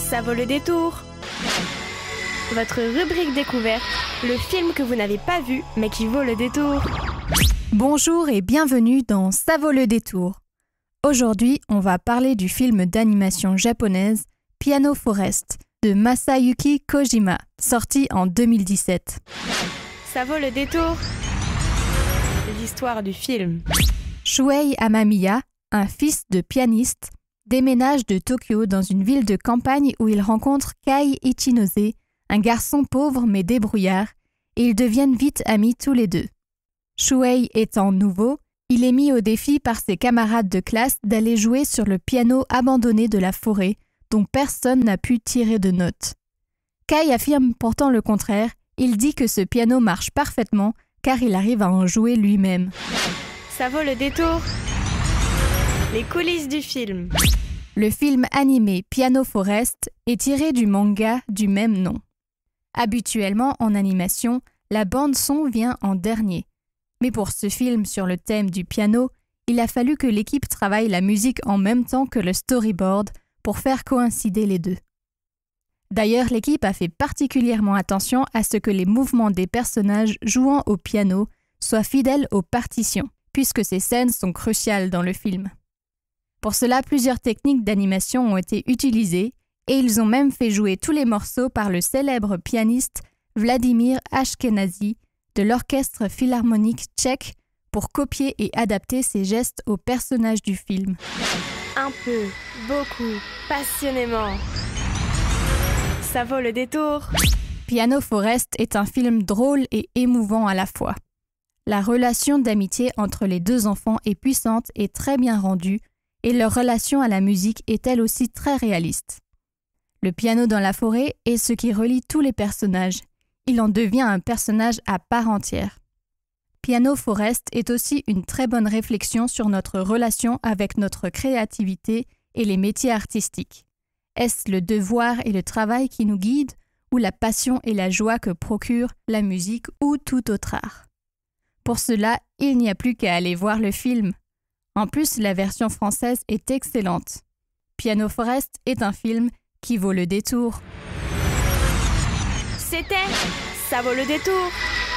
Ça vaut le détour. Votre rubrique découverte, le film que vous n'avez pas vu mais qui vaut le détour. Bonjour et bienvenue dans Ça vaut le détour. Aujourd'hui, on va parler du film d'animation japonaise Piano Forest de Masayuki Kojima, sorti en 2017. Ça vaut le détour. L'histoire du film. Shuei Amamiya, un fils de pianiste, déménage de Tokyo dans une ville de campagne où il rencontre Kai Ichinose, un garçon pauvre mais débrouillard, et ils deviennent vite amis tous les deux. Shuei étant nouveau, il est mis au défi par ses camarades de classe d'aller jouer sur le piano abandonné de la forêt, dont personne n'a pu tirer de notes. Kai affirme pourtant le contraire, il dit que ce piano marche parfaitement car il arrive à en jouer lui-même. Ça vaut le détour. Les coulisses du film. Le film animé Piano Forest est tiré du manga du même nom. Habituellement, en animation, la bande-son vient en dernier. Mais pour ce film sur le thème du piano, il a fallu que l'équipe travaille la musique en même temps que le storyboard pour faire coïncider les deux. D'ailleurs, l'équipe a fait particulièrement attention à ce que les mouvements des personnages jouant au piano soient fidèles aux partitions, puisque ces scènes sont cruciales dans le film. Pour cela, plusieurs techniques d'animation ont été utilisées et ils ont même fait jouer tous les morceaux par le célèbre pianiste Vladimir Ashkenazy de l'Orchestre philharmonique tchèque pour copier et adapter ses gestes aux personnages du film. Un peu, beaucoup, passionnément. Ça vaut le détour. Piano Forest est un film drôle et émouvant à la fois. La relation d'amitié entre les deux enfants est puissante et très bien rendue, et leur relation à la musique est elle aussi très réaliste. Le piano dans la forêt est ce qui relie tous les personnages. Il en devient un personnage à part entière. Piano Forest est aussi une très bonne réflexion sur notre relation avec notre créativité et les métiers artistiques. Est-ce le devoir et le travail qui nous guident, ou la passion et la joie que procure la musique ou tout autre art? Pour cela, il n'y a plus qu'à aller voir le film. En plus, la version française est excellente. Piano Forest est un film qui vaut le détour. C'était Ça vaut le détour.